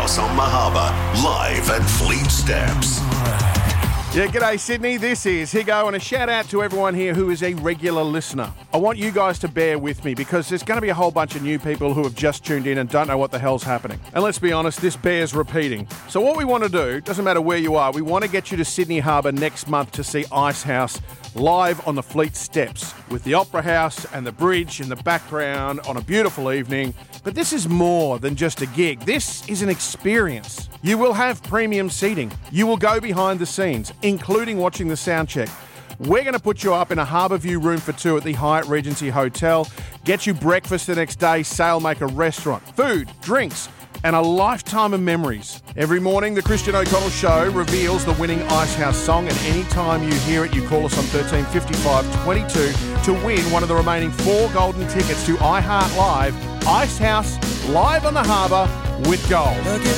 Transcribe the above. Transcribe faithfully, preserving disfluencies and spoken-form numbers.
Icehouse on the Harbour, live at Fleet Steps. Yeah, g'day Sydney, this is Higo, and a shout out to everyone here who is a regular listener. I want you guys to bear with me because there's going to be a whole bunch of new people who have just tuned in and don't know what the hell's happening. And let's be honest, this bears repeating. So what we want to do, doesn't matter where you are, we want to get you to Sydney Harbour next month to see Icehouse live on the Fleet Steps with the Opera House and the bridge in the background on a beautiful evening. But this is more than just a gig. This is an experience. You will have premium seating. You will go behind the scenes, including watching the sound check. We're going to put you up in a Harbour View room for two at the Hyatt Regency Hotel, get you breakfast the next day, Sailmaker restaurant, food, drinks, and a lifetime of memories. Every morning, the Christian O'Connell Show reveals the winning Icehouse song, and anytime you hear it, you call us on thirteen fifty-five twenty-two to win one of the remaining four golden tickets to iHeart Live, Icehouse, live on the harbour with gold.